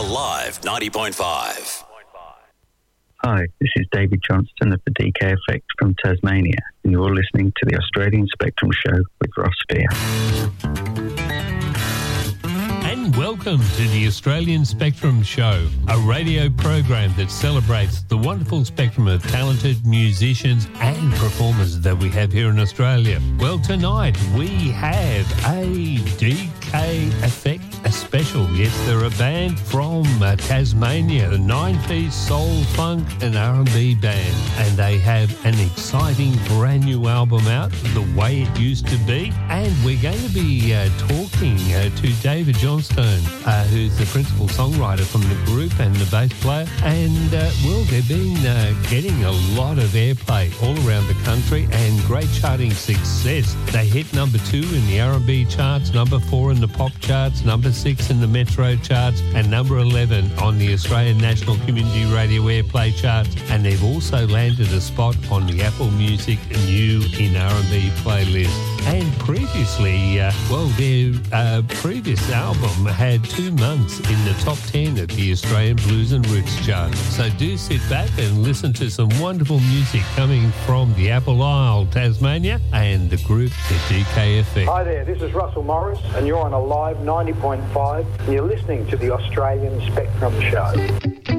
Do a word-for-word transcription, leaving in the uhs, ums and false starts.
Alive ninety point five. Hi, this is David Johnston of the D K Effect from Tasmania, and you're listening to the Australian Spectrum Show with Ross Spear. And welcome to the Australian Spectrum Show, a radio program that celebrates the wonderful spectrum of talented musicians and performers that we have here in Australia. Well, tonight we have a D K Effect a special. Yes, they're a band from uh, Tasmania, a nine-piece soul, funk and R and B band, and they have an exciting brand new album out, The Way It Used to Be, and we're going to be uh, talking uh, to David Johnstone, uh, who's the principal songwriter from the group and the bass player, and uh, well, they've been uh, getting a lot of airplay all around the country and great charting success. They hit number two in the R and B charts, number four in the pop charts, number six in the Metro charts, and number eleven on the Australian National Community Radio Airplay charts, and they've also landed a spot on the Apple Music New in R and B playlist. And previously, uh, well, their uh, previous album had two months in the top ten of the Australian Blues and Roots chart. So do sit back and listen to some wonderful music coming from the Apple Isle, Tasmania, and the group, the D K Effect. Hi there, this is Russell Morris, and you're on Alive ninety point five, and you're listening to the Australian Spectrum Show.